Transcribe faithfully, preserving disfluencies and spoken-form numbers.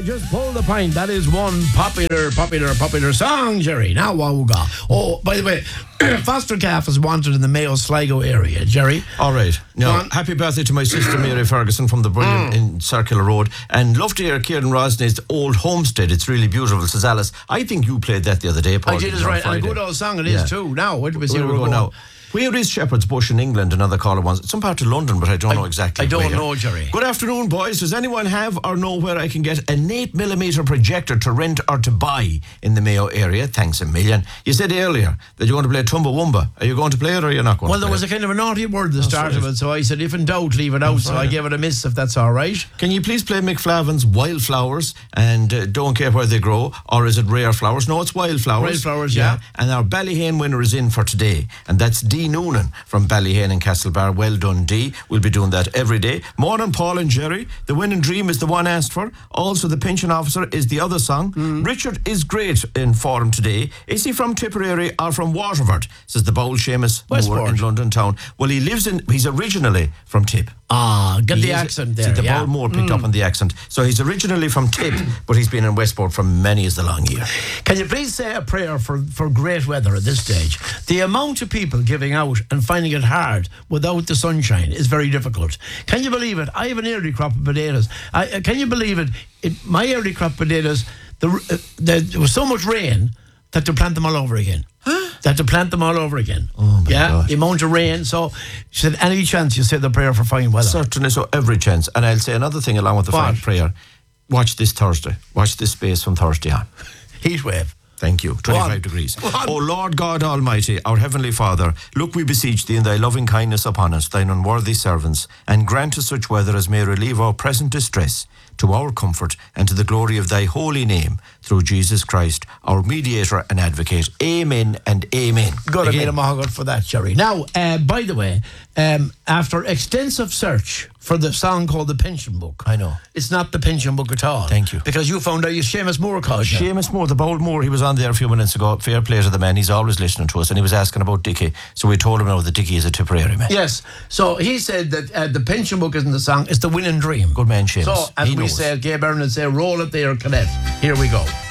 just pull the pint. That is one popular, popular, popular song, Jerry. Now, what we got? Oh, by the way, Foster Calf is wanted in the Mayo Sligo area, Jerry. All right. Now, happy birthday to my sister Mary Ferguson from the Brilliant mm. in Circular Road. And love to hear Kieran Rosney's Old Homestead. It's really beautiful, says Alice. I think you played that the other day, Paul. I did, it's right. And a good old song it is, yeah. too. Now, where do we see where, where we go now? Where is Shepherd's Bush in England? Another caller wants. It's some part of London, but I don't I, know exactly I don't where. know, Jerry. Good afternoon, boys. Does anyone have or know where I can get an eight millimeter projector to rent or to buy in the Mayo area? Thanks a million. You said earlier that you're going to play Chumbawamba. Are you going to play it or are you not going well, to play it? Well, there was a kind of a naughty word at the start of it, so I said, if in doubt, leave it out. So I gave it a miss, if that's all right. Can you please play McFlavin's Wildflowers and uh, Don't Care Where They Grow? Or is it Rare Flowers? No, it's Wildflowers. Wildflowers, yeah. yeah. And our Ballyhane winner is in for today. And that's Dee Noonan from Ballyhane and Castlebar. Well done, Dee. We'll be doing that every day. Morning, Paul and Jerry. The winning dream is the one asked for. Also, the pension officer is the other song. Mm. Richard is great in form today. Is he from Tipperary or from Waterford? Says the bold Seamus Moore in London town. Well, he lives in, he's originally from Tip. Ah, get he the accent there. See, the yeah. bold Moore picked mm. up on the accent. So he's originally from Tip, but he's been in Westport for many as the long year. Can you please say a prayer for, for great weather at this stage? The amount of people giving out and finding it hard without the sunshine is very difficult. Can you believe it? I have an early crop of potatoes. I, uh, can you believe it? it? My early crop potatoes, the, uh, the, there was so much rain that to plant them all over again. Huh? That to plant them all over again. Oh my yeah, God. The amount of rain. So she said, any chance you say the prayer for fine weather? Certainly, so every chance. And I'll say another thing along with the fine prayer. Watch this Thursday. Watch this space from Thursday on. Heat wave. Thank you. twenty-five degrees. O Lord God Almighty, our Heavenly Father, look, we beseech thee in thy loving kindness upon us, thine unworthy servants, and grant us such weather as may relieve our present distress, to our comfort and to the glory of thy holy name, through Jesus Christ, our mediator and advocate. Amen and amen. Good, I made a mahogany for that, Jerry. Now, uh, by the way, um, after extensive search for the song called The Pension Book. I know. It's not The Pension Book at all. Thank you. Because you found out you Seamus Moore called you. Seamus Moore, the bold Moore, he was on there a few minutes ago. Fair play to the man. He's always listening to us, and he was asking about Dickie. So we told him now that Dickie is a Tipperary man. Yes. So he said that uh, The Pension Book isn't the song, it's The Winning Dream. Good man, Seamus. So, as he we knows. say, Gabe Byrne would say, roll it there, cadet. Here we go.